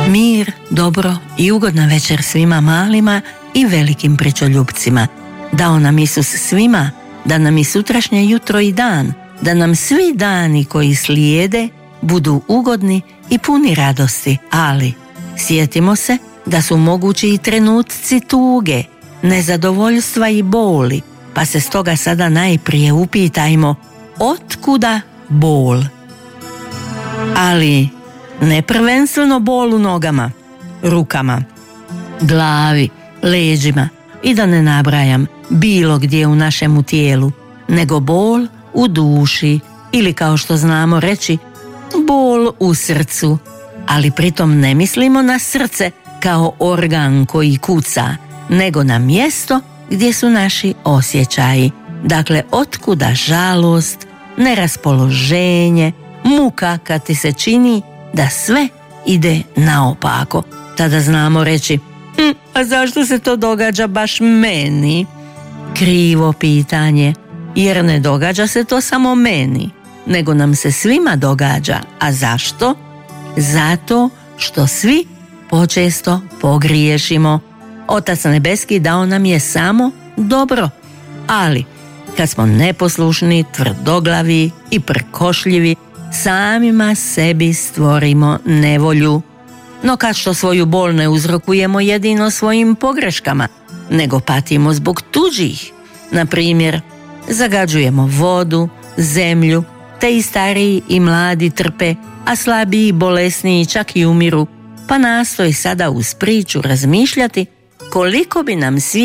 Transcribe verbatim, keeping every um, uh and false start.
Mir, dobro i ugodna večer svima malima i velikim pričoljupcima. Dao nam Isus svima, da nam i sutrašnje jutro i dan, da nam svi dani koji slijede budu ugodni i puni radosti, ali sjetimo se da su mogući i trenutci tuge, nezadovoljstva i boli, pa se stoga sada najprije upitajmo otkuda bol. Ali ne prvenstveno bol u nogama, rukama, glavi, leđima i da ne nabrajam bilo gdje u našemu tijelu, nego bol u duši ili kao što znamo reći bol u srcu, ali pritom ne mislimo na srce kao organ koji kuca, nego na mjesto gdje su naši osjećaji. Dakle, otkuda žalost, neraspoloženje, muka kad ti se čini da sve ide naopako. Tada znamo reći, hm, a zašto se to događa baš meni? Krivo pitanje, jer ne događa se to samo meni, nego nam se svima događa. A zašto? Zato što svi počesto pogriješimo. Otac nebeski dao nam je samo dobro, ali kad smo neposlušni, tvrdoglavi i prkošljivi, samima sebi stvorimo nevolju. No kad što svoju bol ne uzrokujemo jedino svojim pogreškama, nego patimo zbog tuđih. Na primjer, zagađujemo vodu, zemlju, te i stariji i mladi trpe, a slabiji i bolesniji čak i umiru, pa nastoji sada uz priču razmišljati koliko bi nam svi